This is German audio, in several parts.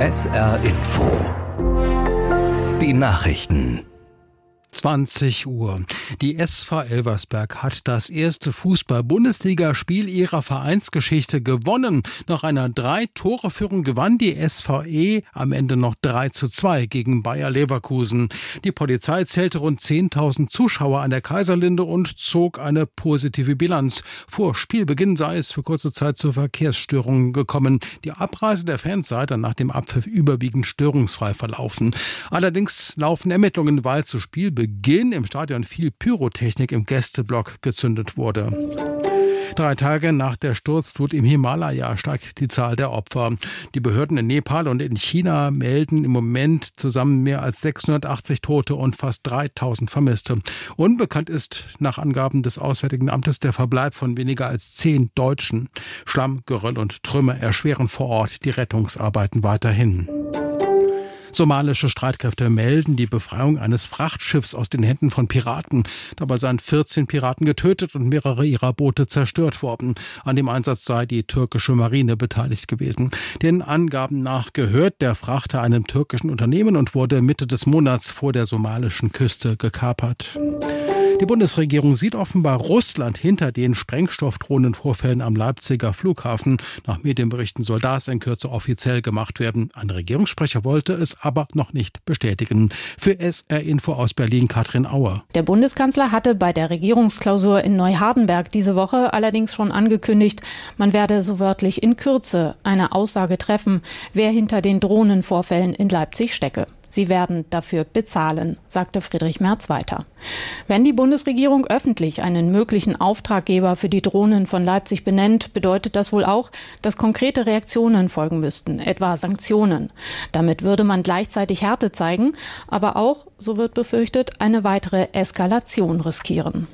SR Info. Die Nachrichten. 20 Uhr. Die SV Elversberg hat das erste Fußball-Bundesligaspiel ihrer Vereinsgeschichte gewonnen. Nach einer 3-Tore-Führung gewann die SVE am Ende noch 3:2 gegen Bayer Leverkusen. Die Polizei zählte rund 10.000 Zuschauer an der Kaiserlinde und zog eine positive Bilanz. Vor Spielbeginn sei es für kurze Zeit zu Verkehrsstörungen gekommen. Die Abreise der Fans sei dann nach dem Abpfiff überwiegend störungsfrei verlaufen. Allerdings laufen Ermittlungen, weil zu Spielbeginn im Stadion viel Pyrotechnik im Gästeblock gezündet wurde. 3 Tage nach der Sturzflut im Himalaya steigt die Zahl der Opfer. Die Behörden in Nepal und in China melden im Moment zusammen mehr als 680 Tote und fast 3.000 Vermisste. Unbekannt ist nach Angaben des Auswärtigen Amtes der Verbleib von weniger als 10 Deutschen. Schlamm, Geröll und Trümmer erschweren vor Ort die Rettungsarbeiten weiterhin. Somalische Streitkräfte melden die Befreiung eines Frachtschiffs aus den Händen von Piraten. Dabei seien 14 Piraten getötet und mehrere ihrer Boote zerstört worden. An dem Einsatz sei die türkische Marine beteiligt gewesen. Den Angaben nach gehört der Frachter einem türkischen Unternehmen und wurde Mitte des Monats vor der somalischen Küste gekapert. Die Bundesregierung sieht offenbar Russland hinter den Sprengstoffdrohnenvorfällen am Leipziger Flughafen. Nach Medienberichten soll das in Kürze offiziell gemacht werden. Ein Regierungssprecher wollte es aber noch nicht bestätigen. Für SR Info aus Berlin Katrin Auer. Der Bundeskanzler hatte bei der Regierungsklausur in Neuhardenberg diese Woche allerdings schon angekündigt, man werde so wörtlich in Kürze eine Aussage treffen, wer hinter den Drohnenvorfällen in Leipzig stecke. Sie werden dafür bezahlen, sagte Friedrich Merz weiter. Wenn die Bundesregierung öffentlich einen möglichen Auftraggeber für die Drohnen von Leipzig benennt, bedeutet das wohl auch, dass konkrete Reaktionen folgen müssten, etwa Sanktionen. Damit würde man gleichzeitig Härte zeigen, aber auch, so wird befürchtet, eine weitere Eskalation riskieren.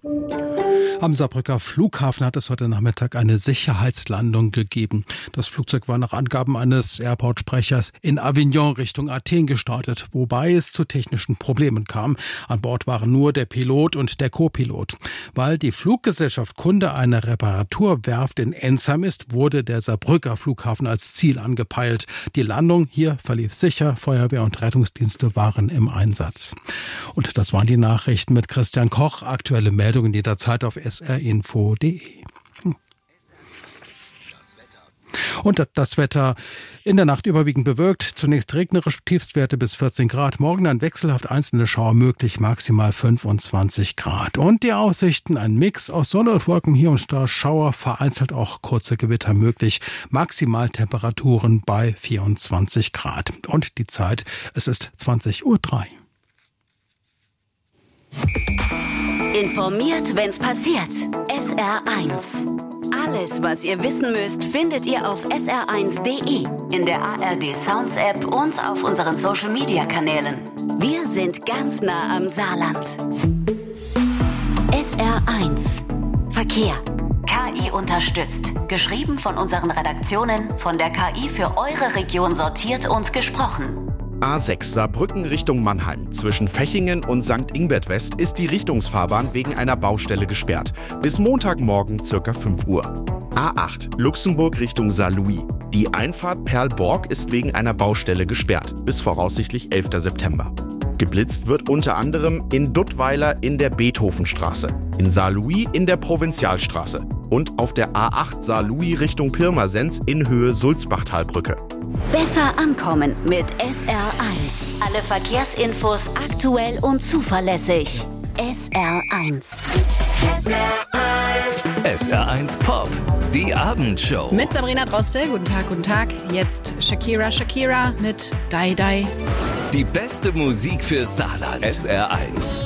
Am Saarbrücker Flughafen hat es heute Nachmittag eine Sicherheitslandung gegeben. Das Flugzeug war nach Angaben eines Airport-Sprechers in Avignon Richtung Athen gestartet, wobei es zu technischen Problemen kam. An Bord waren nur der Pilot und der Co-Pilot. Weil die Fluggesellschaft Kunde einer Reparaturwerft in Ensheim ist, wurde der Saarbrücker Flughafen als Ziel angepeilt. Die Landung hier verlief sicher. Feuerwehr und Rettungsdienste waren im Einsatz. Und das waren die Nachrichten mit Christian Koch. Aktuelle Meldungen jederzeit auf srinfo.de. Und das Wetter in der Nacht überwiegend bewölkt. Zunächst regnerisch, Tiefstwerte bis 14 Grad. Morgen dann wechselhaft einzelne Schauer möglich, maximal 25 Grad. Und die Aussichten, ein Mix aus Sonne und Wolken, hier und da Schauer, vereinzelt auch kurze Gewitter möglich. Maximaltemperaturen bei 24 Grad. Und die Zeit, es ist 20:03 Uhr. Informiert, wenn's passiert. SR1. Alles, was ihr wissen müsst, findet ihr auf sr1.de, in der ARD Sounds App und auf unseren Social Media Kanälen. Wir sind ganz nah am Saarland. SR1. Verkehr. KI unterstützt. Geschrieben von unseren Redaktionen, von der KI für eure Region sortiert und gesprochen. A6 Saarbrücken Richtung Mannheim. Zwischen Fechingen und St. Ingbert West ist die Richtungsfahrbahn wegen einer Baustelle gesperrt. Bis Montagmorgen ca. 5 Uhr. A8 Luxemburg Richtung Saarlouis. Die Einfahrt Perlborg ist wegen einer Baustelle gesperrt. Bis voraussichtlich 11. September. Geblitzt wird unter anderem in Duttweiler in der Beethovenstraße, in Saarlouis in der Provinzialstraße und auf der A8 Saarlouis Richtung Pirmasens in Höhe Sulzbachtalbrücke. Besser ankommen mit SR1. Alle Verkehrsinfos aktuell und zuverlässig. SR1. SR1 Pop, die Abendshow. Mit Sabrina Droste. Guten Tag, guten Tag. Jetzt Shakira mit Die Die. Die beste Musik für Saarland. SR1.